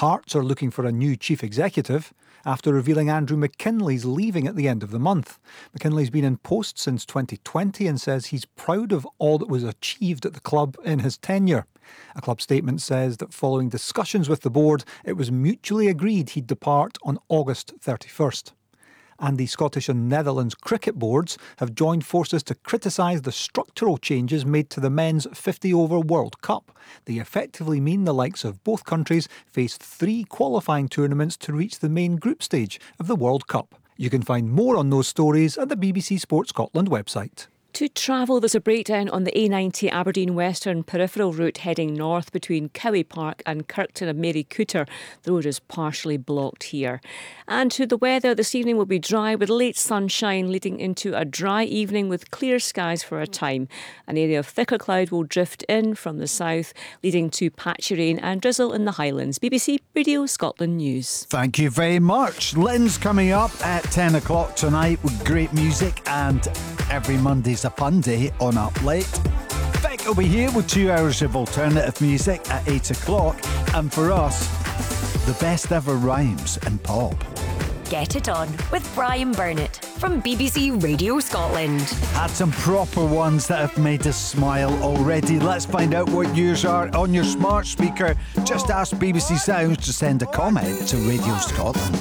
Hearts are looking for a new chief executive after revealing Andrew McKinley's leaving at the end of the month. McKinley's been in post since 2020 and says he's proud of all that was achieved at the club in his tenure. A club statement says that following discussions with the board, it was mutually agreed he'd depart on August 31st. And the Scottish and Netherlands cricket boards have joined forces to criticise the structural changes made to the men's 50-over World Cup. They effectively mean the likes of both countries face 3 qualifying tournaments to reach the main group stage of the World Cup. You can find more on those stories at the BBC Sport Scotland website. To travel, there's a breakdown on the A90 Aberdeen Western peripheral route heading north between Cowie Park and Kirkton and Mary Cooter. The road is partially blocked here. And to the weather, this evening will be dry with late sunshine leading into a dry evening with clear skies for a time. An area of thicker cloud will drift in from the south, leading to patchy rain and drizzle in the Highlands. BBC Radio Scotland News. Thank you very much. Lynn's coming up at 10 o'clock tonight with great music, and every Monday's a fun day on Up Late. Beck will be here with 2 hours of alternative music at 8 o'clock. And for us, the best ever rhymes and pop. Get It On with Brian Burnett from BBC Radio Scotland. Had some proper ones that have made us smile already. Let's find out what yours are on your smart speaker. Just ask BBC Sounds to send a comment to Radio Scotland.